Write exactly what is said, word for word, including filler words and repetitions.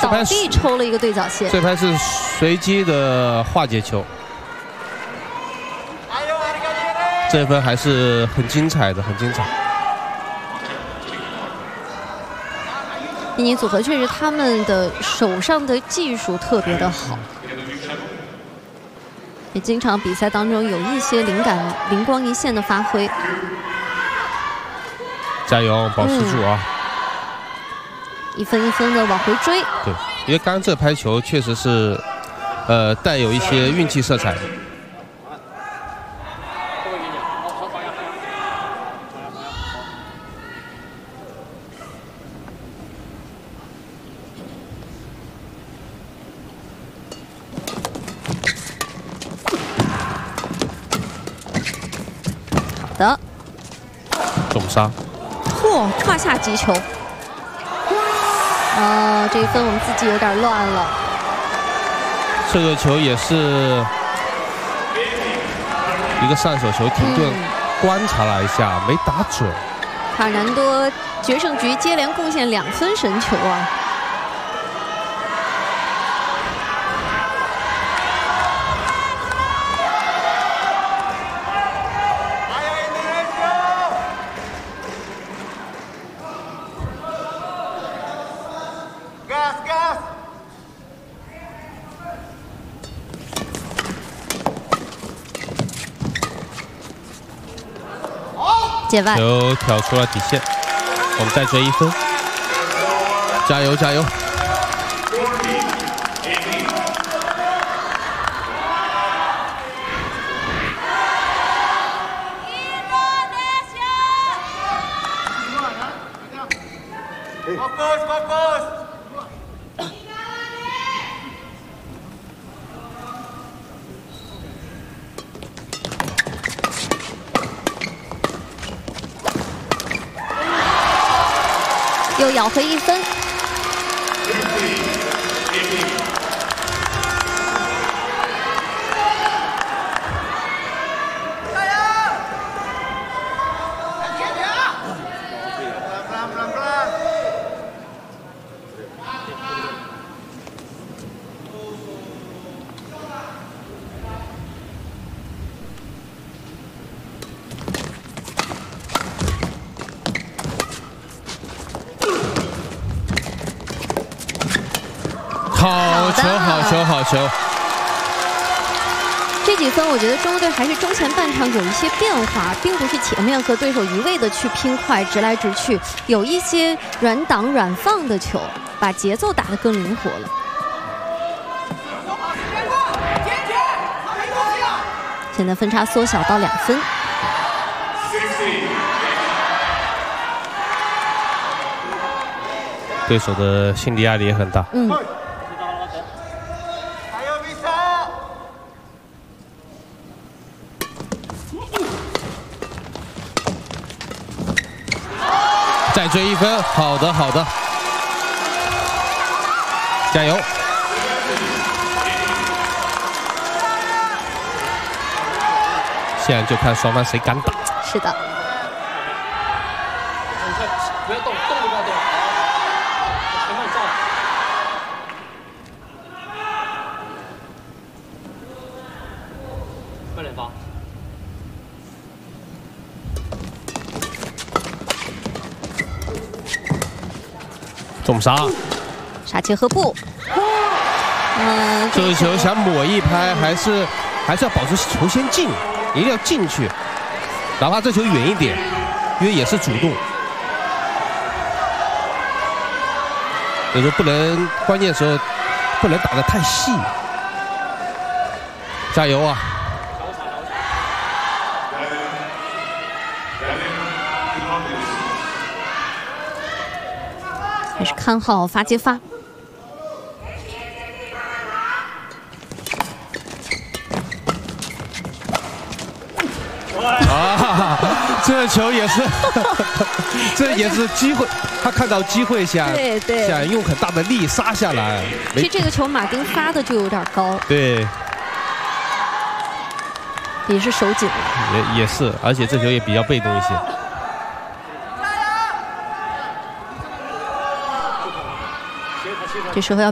倒地抽了一个对角线。 这拍是随机的化解球，这分还是很精彩的，很精彩。 印尼组合确实他们的手上的技术特别的好，也经常比赛当中有一些灵感、灵光一现的发挥。 加油，保持住啊！ 嗯、一分一分的往回追。 对，因为刚刚这拍球确实是，呃，带有一些运气色彩。 好的， 重杀。 嚯，胯下击球。哦，这一分我们自己有点乱了。 这个球也是一个上手球，停顿、嗯、观察了一下，没打准。 卡尔南多决胜局接连贡献两分神球啊！ 球挑出了底线，我们再追一分，加油加油！ 又咬回一分， 好球，好球，好球！ 这几分，我觉得中国队还是中前半场有一些变化，并不是前面和对手一味的去拼快、直来直去，有一些软挡、软放的球，把节奏打得更灵活了。现在分差缩小到两分。 对手的心理压力也很大。 嗯。 再追一分，好的好的，加油！现在就看双方谁敢打。 是的。 不要动，动都不要动。前面站。慢点发。 重杀， 杀切合步。嗯， 这个球想抹一拍，还是还是要保持球先进，一定要进去，哪怕这球远一点，因为也是主动。有时候不能，关键时候不能打得太细。加油啊！ 还是看好发接发。 啊，这球也是，这也是机会，他看到机会想对对想用很大的力杀下来。 其实这个球马丁发的就有点高。 对， 也是手紧了。 也也是，而且这球也比较被动一些。 这时候要